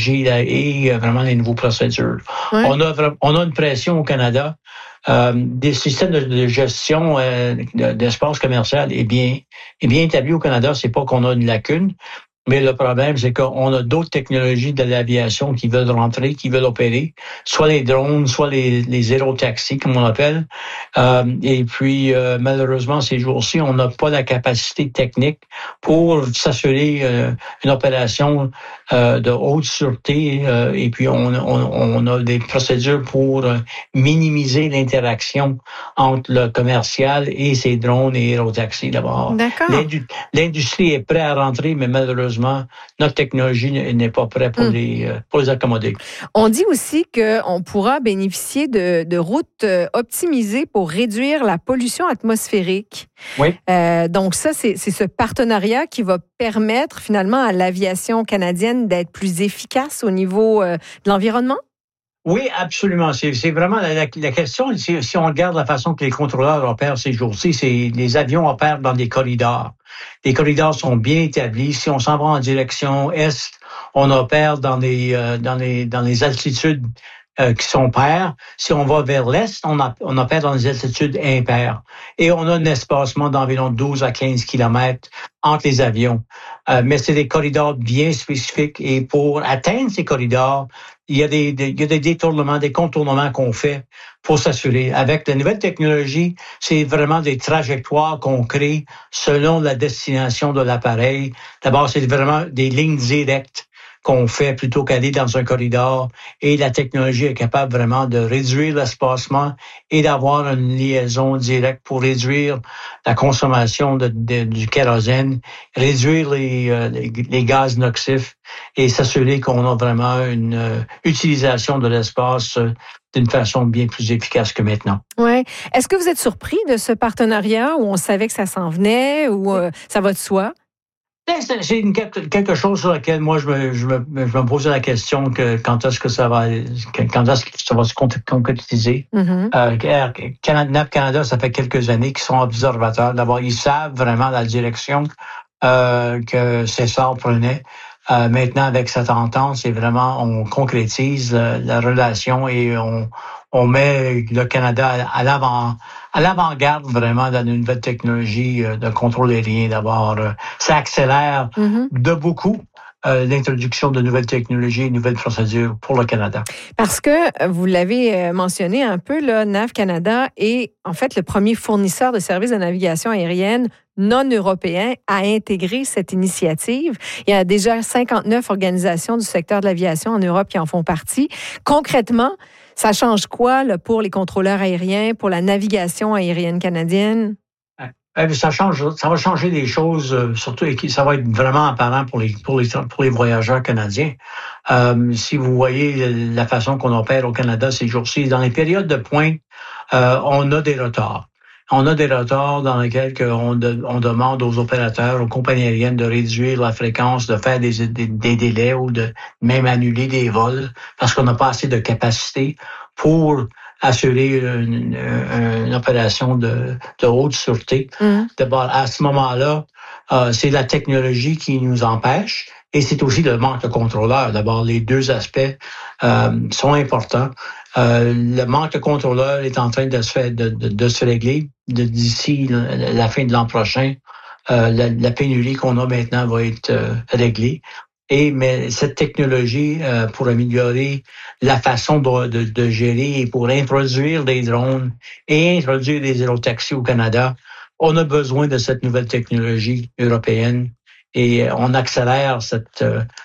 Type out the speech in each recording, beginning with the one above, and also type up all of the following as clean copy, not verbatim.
technologie là, et vraiment les nouveaux procédures. Ouais. On a une pression au Canada. Des systèmes de gestion d'espace commercial est bien établi au Canada. C'est pas qu'on a une lacune. Mais le problème, c'est qu'on a d'autres technologies de l'aviation qui veulent rentrer, qui veulent opérer, soit les drones, soit les aérotaxis, comme on appelle. Et puis, malheureusement, ces jours-ci, on n'a pas la capacité technique pour s'assurer une opération de haute sûreté. Et puis, on a des procédures pour minimiser l'interaction entre le commercial et ces drones et aérotaxis d'abord. D'accord. L'industrie est prête à rentrer, mais malheureusement, notre technologie n'est pas prête pour les accommoder. On dit aussi qu'on pourra bénéficier de routes optimisées pour réduire la pollution atmosphérique. Oui. Donc ça, c'est ce partenariat qui va permettre finalement à l'aviation canadienne d'être plus efficace au niveau de l'environnement? Oui, absolument. C'est vraiment la question. Si on regarde la façon que les contrôleurs opèrent ces jours-ci, c'est les avions opèrent dans des corridors. Les corridors sont bien établis. Si on s'en va en direction est, on opère dans les altitudes qui sont paires. Si on va vers l'est, on opère dans les altitudes impaires. Et on a un espacement d'environ 12 à 15 kilomètres entre les avions. Mais c'est des corridors bien spécifiques. Et pour atteindre ces corridors, il y a des détournements, des contournements qu'on fait pour s'assurer. Avec la nouvelle technologie, c'est vraiment des trajectoires qu'on crée selon la destination de l'appareil. D'abord, c'est vraiment des lignes directes qu'on fait plutôt qu'aller dans un corridor. Et la technologie est capable vraiment de réduire l'espacement et d'avoir une liaison directe pour réduire la consommation du kérosène, réduire les gaz nocifs et s'assurer qu'on a vraiment une utilisation de l'espace d'une façon bien plus efficace que maintenant. Ouais. Est-ce que vous êtes surpris de ce partenariat où on savait que ça s'en venait ou ça va de soi? C'est quelque chose sur lequel moi je me posais la question que quand est-ce que ça va se concrétiser. Mm-hmm. NAV Canada, ça fait quelques années qu'ils sont observateurs. D'abord, ils savent vraiment la direction que César prenait. Maintenant, avec cette entente, c'est vraiment on concrétise la relation et on met le Canada à l'avant-garde vraiment dans une nouvelle technologie de contrôle aérien. D'abord, ça accélère de beaucoup l'introduction de nouvelles technologies, nouvelles procédures pour le Canada. Parce que vous l'avez mentionné un peu, là, NAV Canada est en fait le premier fournisseur de services de navigation aérienne non européen à intégrer cette initiative. Il y a déjà 59 organisations du secteur de l'aviation en Europe qui en font partie. Concrètement, ça change quoi là, pour les contrôleurs aériens, pour la navigation aérienne canadienne? Ça va changer des choses, surtout et ça va être vraiment apparent pour les voyageurs canadiens. Si vous voyez la façon qu'on opère au Canada ces jours-ci, dans les périodes de pointe, on a des retards. On a des retards dans lesquels on demande aux opérateurs, aux compagnies aériennes de réduire la fréquence, de faire des délais ou de même annuler des vols parce qu'on n'a pas assez de capacité pour assurer une opération de haute sûreté. D'abord, à ce moment-là, c'est la technologie qui nous empêche et c'est aussi le manque de contrôleurs. D'abord, les deux aspects sont importants. Le manque de contrôleurs est en train de se régler d'ici la fin de l'an prochain. La pénurie qu'on a maintenant va être réglée. Mais cette technologie, pour améliorer la façon de gérer et pour introduire des drones et introduire des aérotaxis au Canada, on a besoin de cette nouvelle technologie européenne et on accélère cette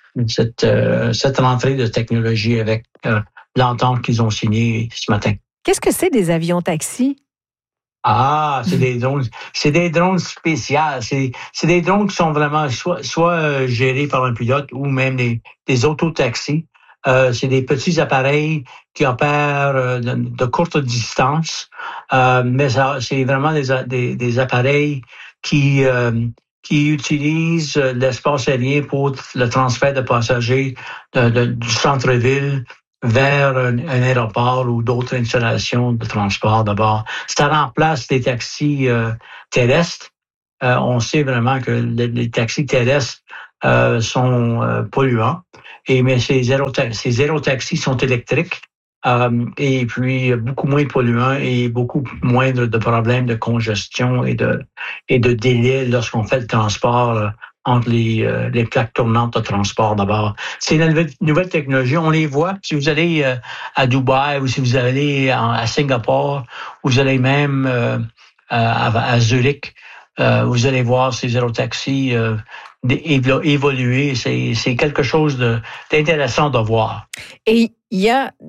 rentrée de technologie avec l'entente qu'ils ont signée ce matin. Qu'est-ce que c'est des avions taxis? Ah, c'est des drones spéciaux. C'est des drones qui sont vraiment soit gérés par un pilote ou même des autotaxis. C'est des petits appareils qui opèrent de courte distance, mais c'est vraiment des appareils qui utilisent l'espace aérien pour le transfert de passagers du centre-ville vers un aéroport ou d'autres installations de transport d'abord. Ça remplace les taxis terrestres. On sait vraiment que les taxis terrestres sont polluants Mais ces zéro taxis sont électriques. Et puis beaucoup moins polluants et beaucoup moins de problèmes de congestion et de délai lorsqu'on fait le transport entre les plaques tournantes de transport d'abord. C'est une nouvelle technologie. On les voit. Si vous allez à Dubaï ou si vous allez à Singapour, ou vous allez même à Zurich, vous allez voir ces zéro taxis évoluer. C'est quelque chose d'intéressant de voir. Et il y a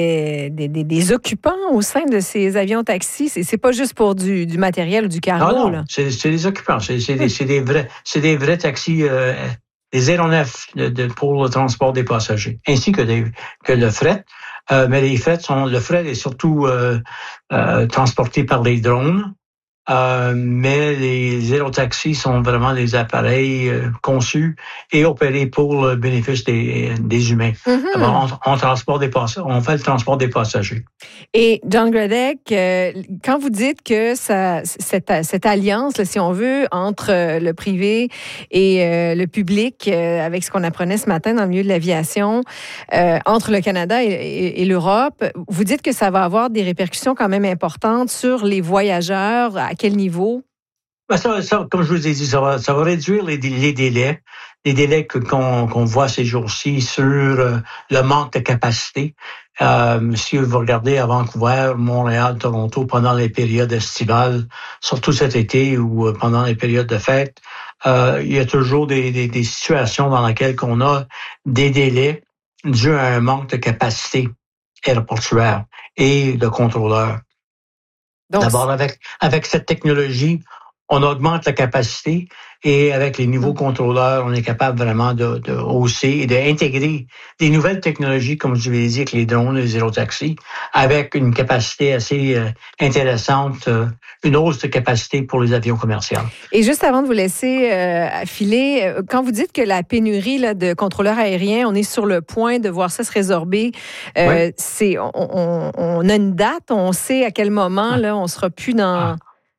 des occupants au sein de ces avions taxis. C'est pas juste pour du matériel ou du cargo. Non, c'est des occupants. C'est des vrais taxis, des aéronefs pour le transport des passagers, ainsi que le fret. Mais le fret est surtout transporté par les drones. Mais les zéro-taxis sont vraiment des appareils conçus et opérés pour le bénéfice des humains. Mm-hmm. Alors, on fait le transport des passagers. Et John Gradek, quand vous dites que cette alliance, là, si on veut, entre le privé et le public, avec ce qu'on apprenait ce matin dans le milieu de l'aviation, entre le Canada et l'Europe, vous dites que ça va avoir des répercussions quand même importantes sur les voyageurs. À quel niveau? Ça, comme je vous ai dit, ça va réduire les délais qu'on voit ces jours-ci sur le manque de capacité. Si vous regardez à Vancouver, Montréal, Toronto, pendant les périodes estivales, surtout cet été ou pendant les périodes de fête, il y a toujours des situations dans lesquelles on a des délais dus à un manque de capacité aéroportuaire et de contrôleurs. Donc, d'abord, avec cette technologie, on augmente la capacité et avec les nouveaux contrôleurs, on est capable vraiment de hausser et d'intégrer des nouvelles technologies, comme je l'ai dit, avec les drones, les zéro-taxis, avec une capacité assez intéressante, une hausse de capacité pour les avions commerciaux. Et juste avant de vous laisser filer, quand vous dites que la pénurie là, de contrôleurs aériens, on est sur le point de voir ça se résorber, oui. On a une date, on sait à quel moment là, on sera plus dans...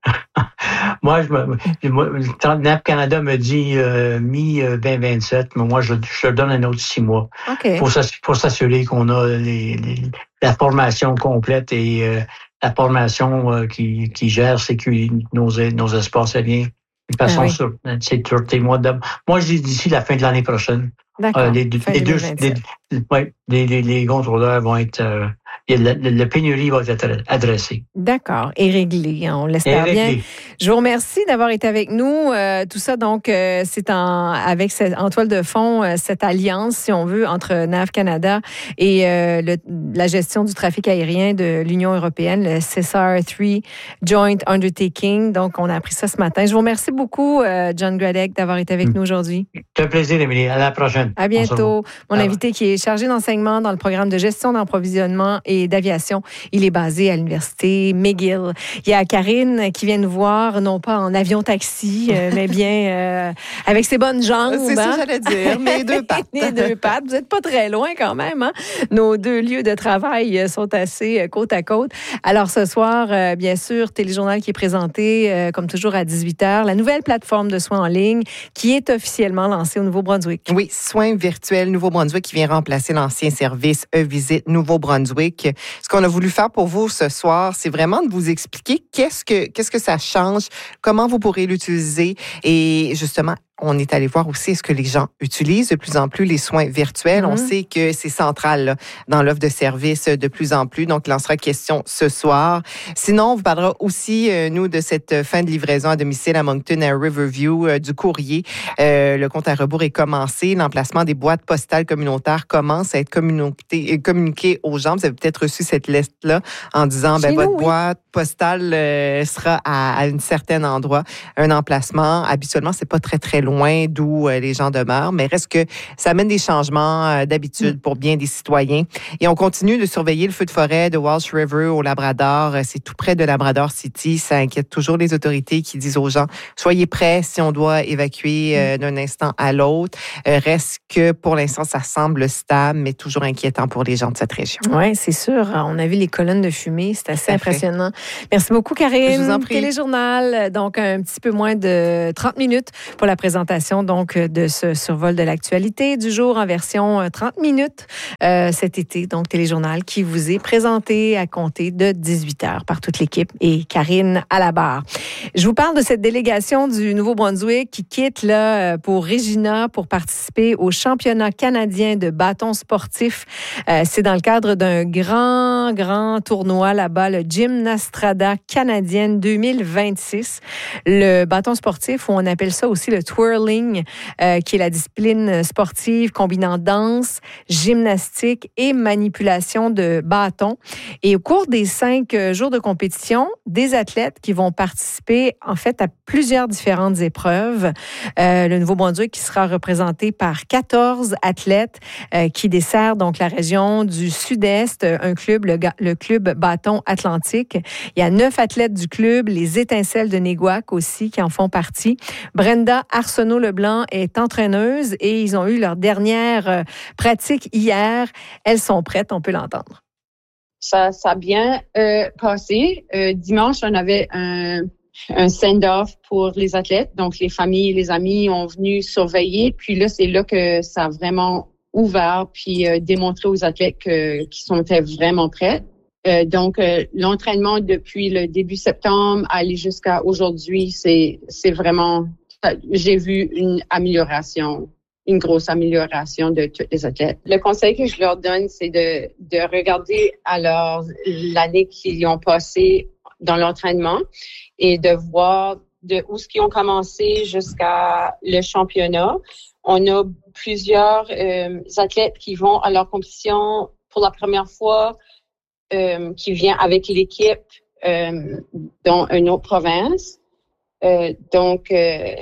Moi, NAV Canada me dit mi-2027, mais moi, je donne un autre 6 mois pour s'assurer qu'on a la formation complète et la formation qui gère nos espaces aériens de façon sur ces mois de... Moi, je dis d'ici la fin de l'année prochaine. D'accord. Les contrôleurs vont être... la pénurie va être adressée. D'accord. Et réglée, on l'espère bien. Je vous remercie d'avoir été avec nous. Tout ça, donc, c'est avec en toile de fond, cette alliance, si on veut, entre NAV Canada et la gestion du trafic aérien de l'Union européenne, le CSR3 Joint Undertaking. Donc, on a appris ça ce matin. Je vous remercie beaucoup, John Gradek, d'avoir été avec nous aujourd'hui. C'est un plaisir, Émilie. À la prochaine. À bientôt. Mon invité qui est chargé d'enseignement dans le programme de gestion d'approvisionnement et d'aviation. Il est basé à l'université McGill. Il y a Karine qui vient nous voir, non pas en avion-taxi, mais bien avec ses bonnes jambes. C'est ça que j'allais dire, mes deux pattes. Les deux pattes. Vous n'êtes pas très loin quand même. Hein? Nos deux lieux de travail sont assez côte à côte. Alors ce soir, bien sûr, Téléjournal qui est présenté, comme toujours, à 18h. La nouvelle plateforme de soins en ligne qui est officiellement lancée au Nouveau-Brunswick. Oui, Soins virtuels Nouveau-Brunswick qui vient remplacer l'ancien service E-Visite Nouveau-Brunswick. Ce qu'on a voulu faire pour vous ce soir, c'est vraiment de vous expliquer qu'est-ce que ça change, comment vous pourrez l'utiliser et justement, on est allé voir aussi est-ce que les gens utilisent de plus en plus les soins virtuels. On sait que c'est central là, dans l'offre de services de plus en plus. Donc, il en sera question ce soir. Sinon, on vous parlera aussi, nous, de cette fin de livraison à domicile à Moncton et à Riverview du courrier. Le compte à rebours est commencé. L'emplacement des boîtes postales communautaires commence à être communiqué aux gens. Vous avez peut-être reçu cette liste-là en disant, votre boîte postale sera à un certain endroit, un emplacement. Habituellement, c'est pas très, très loin d'où les gens demeurent, mais reste que ça amène des changements d'habitude pour bien des citoyens. Et on continue de surveiller le feu de forêt de Walsh River au Labrador. C'est tout près de Labrador City. Ça inquiète toujours les autorités qui disent aux gens, soyez prêts si on doit évacuer d'un instant à l'autre. Reste que pour l'instant, ça semble stable, mais toujours inquiétant pour les gens de cette région. Oui, c'est sûr. On a vu les colonnes de fumée. C'est assez impressionnant. Merci beaucoup, Karine. Je vous en prie. Téléjournal, donc un petit peu moins de 30 minutes pour la présentation présentation donc de ce survol de l'actualité du jour en version 30 minutes cet été. Donc, Téléjournal qui vous est présenté à compter de 18h par toute l'équipe et Karine à la barre. Je vous parle de cette délégation du Nouveau-Brunswick qui quitte là pour Regina pour participer au championnat canadien de bâton sportif. C'est dans le cadre d'un grand tournoi là-bas, le Gymnastrada canadienne 2026. Le bâton sportif, ou on appelle ça aussi le twirling, qui est la discipline sportive combinant danse, gymnastique et manipulation de bâton. Et au cours des 5 jours de compétition, des athlètes qui vont participer en fait à plusieurs différentes épreuves. Le Nouveau-Brunswick qui sera représenté par 14 athlètes qui desserrent donc la région du Sud-Est, un club, le club Bâton Atlantique. Il y a 9 athlètes du club, les Étincelles de Néguac aussi qui en font partie. Brenda Arsenault-Leblanc est entraîneuse et ils ont eu leur dernière pratique hier. Elles sont prêtes, on peut l'entendre. Ça a bien passé. Dimanche, on avait un send-off pour les athlètes. Donc, les familles et les amis ont venu surveiller. Puis là, c'est là que ça a vraiment ouvert puis démontré aux athlètes qui sont vraiment prêts. Donc, l'entraînement depuis le début septembre aller jusqu'à aujourd'hui, c'est vraiment... J'ai vu une amélioration, une grosse amélioration de tous les athlètes. Le conseil que je leur donne, c'est de regarder alors l'année qu'ils ont passée dans l'entraînement et de voir de où ce qu'ils ont commencé jusqu'à le championnat. On a plusieurs athlètes qui vont à leur compétition pour la première fois, qui vient avec l'équipe dans une autre province. Donc,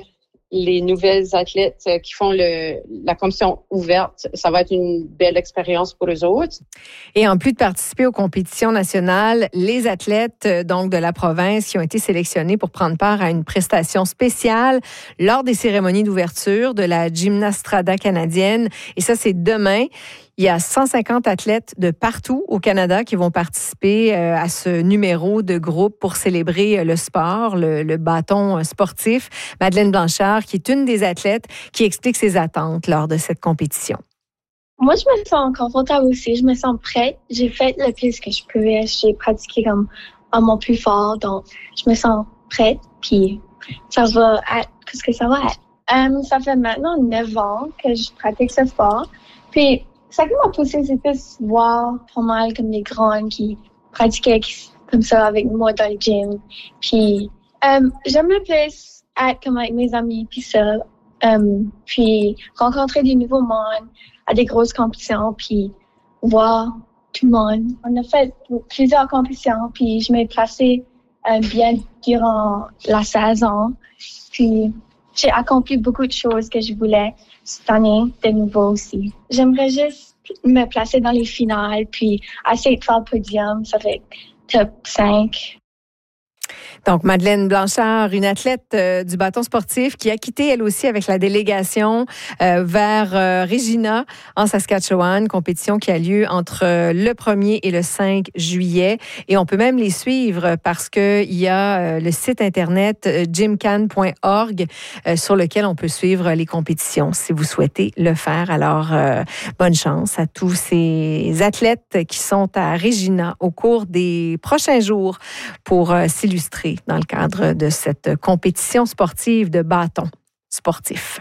les nouvelles athlètes qui font la compétition ouverte, ça va être une belle expérience pour eux autres. Et en plus de participer aux compétitions nationales, les athlètes donc de la province qui ont été sélectionnés pour prendre part à une prestation spéciale lors des cérémonies d'ouverture de la Gymnastrada canadienne. Et ça, c'est demain. Il y a 150 athlètes de partout au Canada qui vont participer à ce numéro de groupe pour célébrer le sport, le bâton sportif. Madeleine Blanchard, qui est une des athlètes, qui explique ses attentes lors de cette compétition. Moi, je me sens confortable aussi. Je me sens prête. J'ai fait le plus que je pouvais. J'ai pratiqué comme à mon plus fort. Donc, je me sens prête. Puis, ça va être... Qu'est-ce que ça va être? Ça fait maintenant 9 ans que je pratique ce sport. Puis, ça qui m'a poussé, c'est plus voir pas mal comme les grands qui pratiquaient comme ça avec moi dans le gym. Puis, j'aimerais plus être comme avec mes amis, puis ça. Puis, rencontrer des nouveaux mondes à des grosses compétitions, puis voir tout le monde. On a fait plusieurs compétitions, puis je m'ai placée bien durant la saison. Puis, j'ai accompli beaucoup de choses que je voulais cette année de nouveau aussi. J'aimerais juste me placer dans les finales, puis essayer de faire le podium, ça fait top 5. Donc, Madeleine Blanchard, une athlète du bâton sportif qui a quitté elle aussi avec la délégation vers Regina en Saskatchewan, compétition qui a lieu entre le 1er et le 5 juillet. Et on peut même les suivre parce qu'il y a le site internet gymcan.org sur lequel on peut suivre les compétitions si vous souhaitez le faire. Alors, bonne chance à tous ces athlètes qui sont à Regina au cours des prochains jours pour s'illustrer dans le cadre de cette compétition sportive de bâton sportif.